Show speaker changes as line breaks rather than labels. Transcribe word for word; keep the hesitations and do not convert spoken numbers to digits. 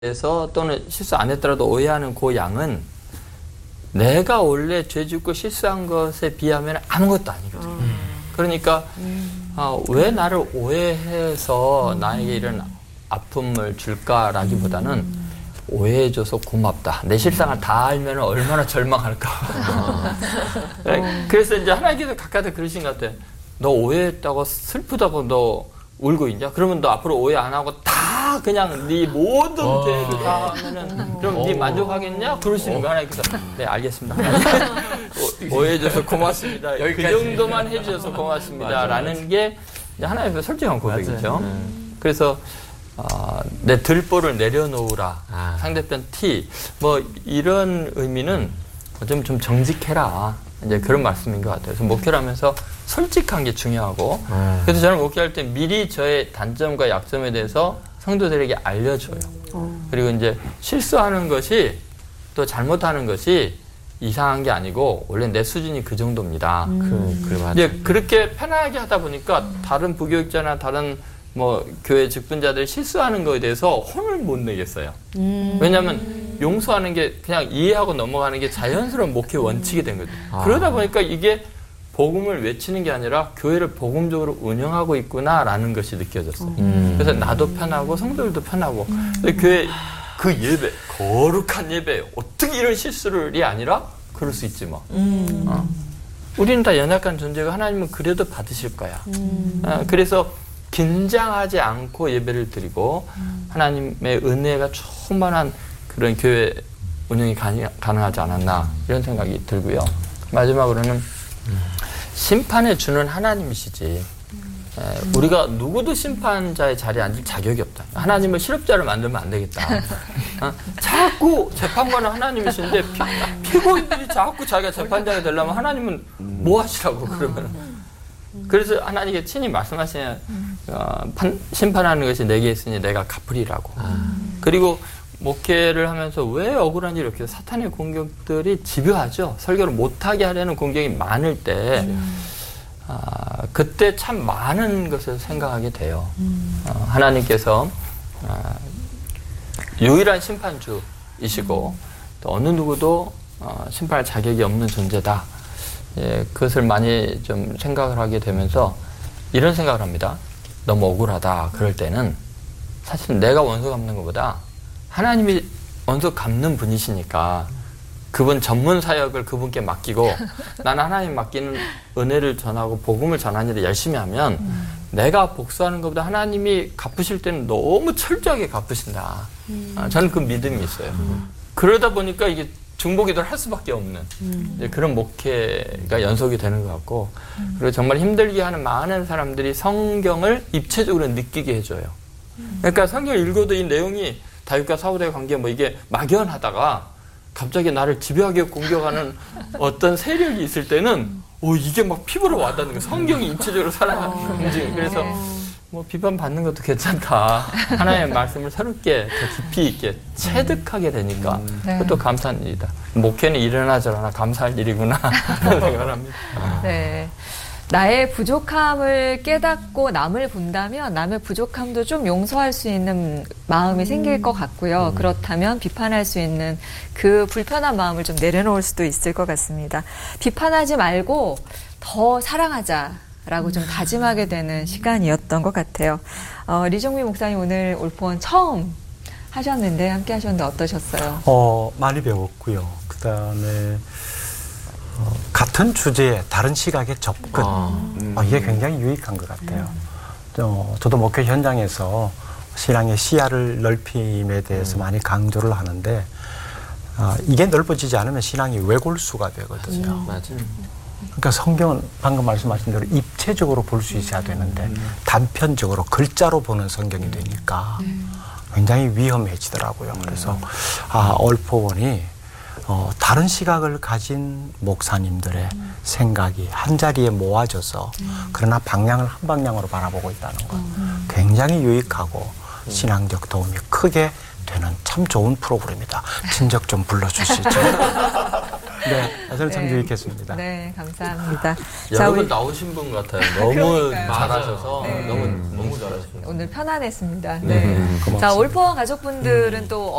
에서 또는 실수 안 했더라도 오해하는 그 양은 내가 원래 죄 짓고 실수한 것에 비하면 아무것도 아니거든요. 음. 그러니까 음. 어, 왜 나를 오해해서 음. 나에게 이런 아픔을 줄까라기보다는 음. 오해해줘서 고맙다. 내 실상을 다 알면 얼마나 절망할까. 어. 그래서 이제 하나님께서 가까이 그러신 것 같아요. 너 오해했다고 슬프다고 너 울고 있냐? 그러면 너 앞으로 오해 안 하고 다 그냥 네 모든 죄를 다 하면은 그럼 네 만족하겠냐? 그러시는 거 하나님께서. 네, 알겠습니다. 오해해줘서 고맙습니다. 그 정도만 해주셔서 고맙습니다. 맞아, 라는 맞아. 게 하나님의 솔직한 고백이죠. 음. 그래서 어, 내 들보를 내려놓으라. 아. 상대편 T. 뭐 이런 의미는 좀, 좀 정직해라. 이제 그런 말씀인 것 같아요. 그래서 목회를 하면서 솔직한 게 중요하고 음. 그래서 저는 목회할 때 미리 저의 단점과 약점에 대해서 성도들에게 알려줘요. 음. 그리고 이제 실수하는 것이 또 잘못하는 것이 이상한 게 아니고 원래 내 수준이 그 정도입니다. 음. 그, 이제 그렇게 편하게 하다 보니까 음. 다른 부교육자나 다른 뭐 교회 직분자들이 실수하는 거에 대해서 혼을 못 내겠어요. 음. 왜냐하면 용서하는 게 그냥 이해하고 넘어가는 게 자연스러운 목회 원칙이 된 거죠. 아. 그러다 보니까 이게 복음을 외치는 게 아니라 교회를 복음적으로 운영하고 있구나라는 것이 느껴졌어요. 음. 그래서 나도 편하고 성도들도 편하고 음. 교회 그 예배, 거룩한 예배 어떻게 이런 실수를이 아니라 그럴 수 있지 뭐. 음. 어? 우리는 다 연약한 존재가 하나님은 그래도 받으실 거야. 음. 어, 그래서 긴장하지 않고 예배를 드리고 음. 하나님의 은혜가 충만한 그런 교회 운영이 가능, 가능하지 않았나 이런 생각이 들고요. 마지막으로는 음. 심판해 주는 하나님이시지 음. 에, 우리가 누구도 심판자의 자리에 앉을 자격이 없다. 하나님을 실업자를 만들면 안 되겠다. 어? 자꾸 재판관은 하나님이신데 피, 피고인들이 자꾸 자기가 재판장이 되려면 하나님은 뭐 하시라고 그러면 그래서 하나님께 친히 말씀하시냐 어, 판, 심판하는 것이 내게 있으니 내가 갚으리라고. 음. 그리고 목회를 하면서 왜 억울한지 이렇게 사탄의 공격들이 집요하죠. 설교를 못하게 하려는 공격이 많을 때 음. 어, 그때 참 많은 것을 생각하게 돼요. 음. 어, 하나님께서 어, 유일한 심판주이시고 음. 또 어느 누구도 어, 심판할 자격이 없는 존재다. 예, 그것을 많이 좀 생각을 하게 되면서 이런 생각을 합니다. 너무 억울하다. 그럴 때는 사실 내가 원수 갚는 것보다 하나님이 원수 갚는 분이시니까 그분 전문 사역을 그분께 맡기고 나는 하나님 맡기는 은혜를 전하고 복음을 전하는 일을 열심히 하면 음. 내가 복수하는 것보다 하나님이 갚으실 때는 너무 철저하게 갚으신다. 음. 아, 저는 그 믿음이 있어요. 음. 그러다 보니까 이게 중보기도를 할 수밖에 없는 음. 이제 그런 목회가 연속이 되는 것 같고 음. 그리고 정말 힘들게 하는 많은 사람들이 성경을 입체적으로 느끼게 해줘요. 음. 그러니까 성경을 읽어도 이 내용이 다윗과 사울의 관계 뭐 이게 막연하다가 갑자기 나를 집요하게 공격하는 어떤 세력이 있을 때는 오 이게 막 피부로 와닿는 거예요. 성경이 입체적으로 살아가는 움직임. 그래서 뭐 비판 받는 것도 괜찮다. 하나님의 말씀을 새롭게 더 깊이 있게 체득하게 되니까 음. 네. 그것도 감사한 일이다. 목회는 일어나 저러나 감사할 일이구나 그런 생각을 합니다.
네. 나의 부족함을 깨닫고 남을 본다면 남의 부족함도 좀 용서할 수 있는 마음이 음. 생길 것 같고요. 음. 그렇다면 비판할 수 있는 그 불편한 마음을 좀 내려놓을 수도 있을 것 같습니다. 비판하지 말고 더 사랑하자. 라고 좀 다짐하게 되는 시간이었던 것 같아요. 어, 리종미 목사님 오늘 올포원 처음 하셨는데 함께 하셨는데 어떠셨어요?
어, 많이 배웠고요. 그 다음에 어, 같은 주제에 다른 시각의 접근 아, 음. 어, 이게 굉장히 유익한 것 같아요. 음. 어, 저도 목회 현장에서 신앙의 시야를 넓힘에 대해서 음. 많이 강조를 하는데 어, 이게 넓어지지 않으면 신앙이 왜골수가 되거든요.
음. 맞아요.
그러니까 성경은 방금 말씀하신 대로 입체적으로 볼 수 있어야 되는데 음. 단편적으로 글자로 보는 성경이 되니까 음. 굉장히 위험해지더라고요. 음. 그래서 아 올포원이 어, 다른 시각을 가진 목사님들의 음. 생각이 한 자리에 모아져서 음. 그러나 방향을 한 방향으로 바라보고 있다는 것 음. 굉장히 유익하고 음. 신앙적 도움이 크게 되는 참 좋은 프로그램이다. 친적 좀 불러주시죠. 네, 저는 참
네.
유익했습니다.
네, 감사합니다.
여러
자,
분
우리
나오신 분 같아요. 너무
그러니까요.
잘하셔서
네.
너무 너무 잘하셨어요.
오늘 편안했습니다.
네.
네.
고맙습니다.
자, 올포원 가족분들은 또